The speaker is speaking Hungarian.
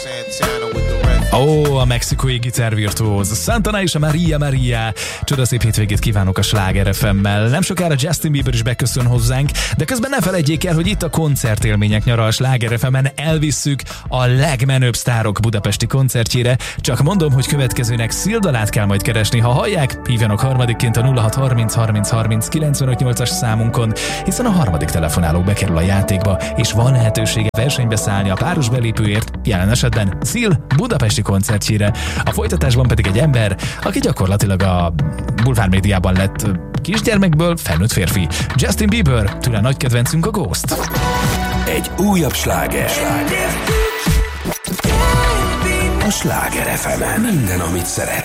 Ó, a mexikói gitárvirtuóz Santana és a Maria. Csodaszép hétvégét kívánok a Sláger FM-mel. Nem sokára Justin Bieber is beköszön hozzánk, de közben ne felejtjék el, hogy itt a koncertélmények nyara a Sláger FM-en elvisszük a legmenőbb sztárok budapesti koncertjére. Csak mondom, hogy következőnek Szildalát kell majd keresni. Ha hallják, hívjanak harmadikként a 0630 30 30 958-as számunkon, hiszen a harmadik telefonáló bekerül a játékba, és van lehetősége versenybe szállni a páros belépőért, jelen esetben Szil budapesti koncertjére. A folytatásban pedig egy ember, aki gyakorlatilag a bulvármédiában lett kisgyermekből felnőtt férfi. Justin Bieber, tőle nagy kedvencünk a Ghost. Egy újabb sláger. A Sláger FM-en minden, amit szeret.